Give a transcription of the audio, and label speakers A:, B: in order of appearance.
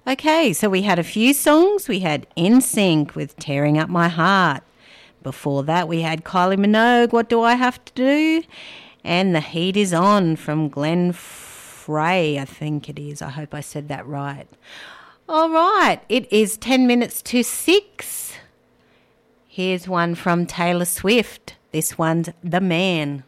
A: Okay, so we had a few songs. We had NSYNC with Tearing Up My Heart. Before that, we had Kylie Minogue, What Do I Have to Do? And The Heat Is On from Glenn Frey, I think it is. I hope I said that right. All right, it is 10 minutes to 6. Here's one from Taylor Swift. This one's The Man.